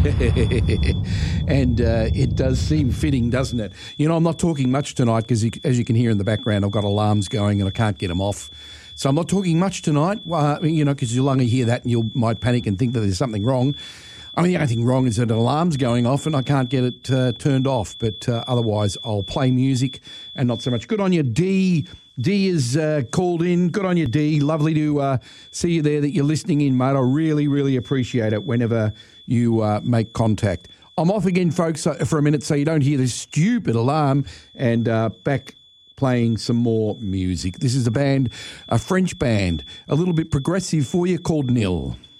And it does seem fitting, doesn't it? You know, I'm not talking much tonight because, as you can hear in the background, I've got alarms going and I can't get them off. So I'm not talking much tonight, you know, because you'll only hear that and you might panic and think that there's something wrong. I mean, the only thing wrong is that an alarm's going off and I can't get it turned off. But otherwise, I'll play music and not so much. Good on you, D. D is called in. Good on you, D. Lovely to see you there, that you're listening in, mate. I really, really appreciate it whenever you make contact. I'm off again, folks, for a minute so you don't hear this stupid alarm, and back playing some more music. This is a band, a French band, a little bit progressive for you, called Nil.